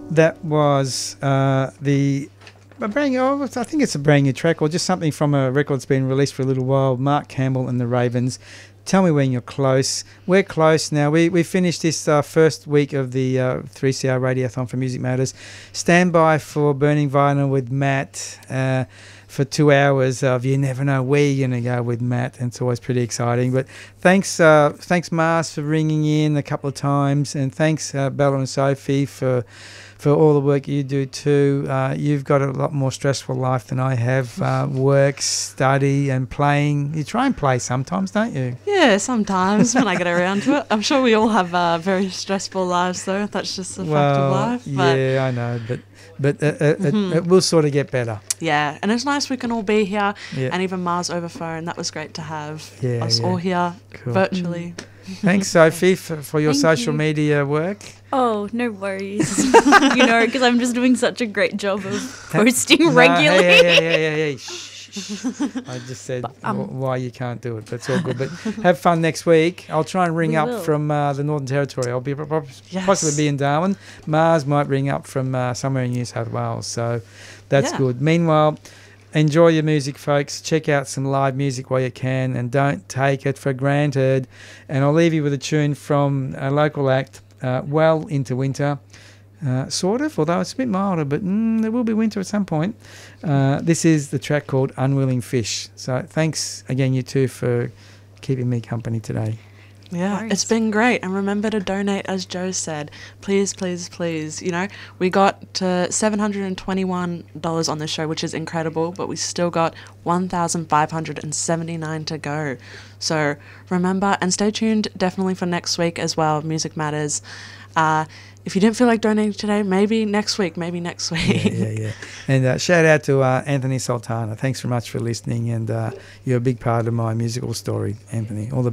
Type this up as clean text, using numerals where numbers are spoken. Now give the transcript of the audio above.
That was a brand new, I think it's a brand new track or just something from a record that's been released for a little while. Mark Campbell and the Ravens. Tell me when you're close. We're close now. We finished this first week of the 3CR Radiothon for Music Matters. Stand by for Burning Vinyl with Matt for 2 hours of You Never Know Where You're going to go with Matt. And it's always pretty exciting. But thanks Mars, for ringing in a couple of times. And thanks, Bella and Sophie, for all the work you do too. You've got a lot more stressful life than I have. Work, study and playing. You try and play sometimes, don't you? Yeah, sometimes when I get around to it. I'm sure we all have very stressful lives though. That's just a fact of life. But yeah, I know. But it will sort of get better. Yeah, and it's nice we can all be here, Yeah. and even Mars over phone. That was great to have Yeah, us yeah. all here Cool. virtually. Thanks, Sophie, for your Thank social you. media work. Oh, no worries. Because I'm just doing such a great job of posting No, regularly. Hey. Shh. I just said why you can't do it. That's all good. But have fun next week. I'll try and ring We up will. from the Northern Territory. I'll be Yes. possibly be in Darwin. Mars might ring up from somewhere in New South Wales. So that's Yeah. good. Meanwhile, enjoy your music, folks. Check out some live music while you can, and don't take it for granted. And I'll leave you with a tune from a local act, Well Into Winter. Sort of, although it's a bit milder, but there will be winter at some point. This is the track called Unwilling Fish. So thanks again, you two, for keeping me company today. Yeah, Nice. it's been great. And remember to donate, as Joe said. Please, please, please. We got to $721 on this show, which is incredible, but we still got 1,579 to go. So remember, and stay tuned definitely for next week as well, Music Matters. If you didn't feel like donating today, maybe next week. Yeah. And shout out to Anthony Sultana. Thanks very much for listening, and you're a big part of my musical story, Anthony. All the